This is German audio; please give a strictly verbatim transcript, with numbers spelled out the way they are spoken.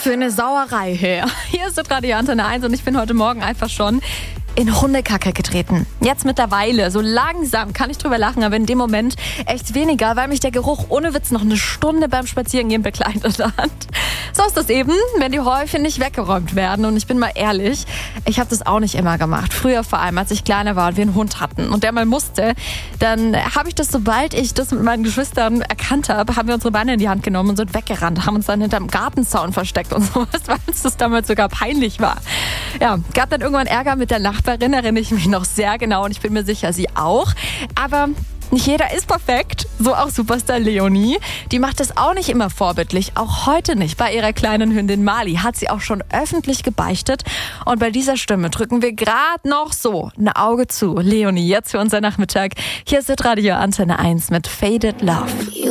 für eine Sauerei her. Hier ist das Radio Antenne eins und ich bin heute Morgen einfach schon in Hundekacke getreten. Jetzt mittlerweile, so langsam kann ich drüber lachen, aber in dem Moment echt weniger, weil mich der Geruch ohne Witz noch eine Stunde beim Spazierengehen begleitet hat. So ist das eben, wenn die Häufchen nicht weggeräumt werden. Und ich bin mal ehrlich, ich habe das auch nicht immer gemacht. Früher vor allem, als ich kleiner war und wir einen Hund hatten und der mal musste, dann habe ich das, sobald ich das mit meinen Geschwistern erkannt habe, haben wir unsere Beine in die Hand genommen und sind weggerannt, haben uns dann hinterm Gartenzaun versteckt und sowas, weil uns das damals sogar peinlich war. Ja, gab dann irgendwann Ärger mit der Nachbarin, erinnere ich mich noch sehr genau und ich bin mir sicher, sie auch. Aber nicht jeder ist perfekt, so auch Superstar Leonie. Die macht es auch nicht immer vorbildlich, auch heute nicht. Bei ihrer kleinen Hündin Mali hat sie auch schon öffentlich gebeichtet. Und bei dieser Stimme drücken wir gerade noch so ein Auge zu. Leonie, jetzt für unser Nachmittag. Hier ist Radio Antenne eins mit Faded Love.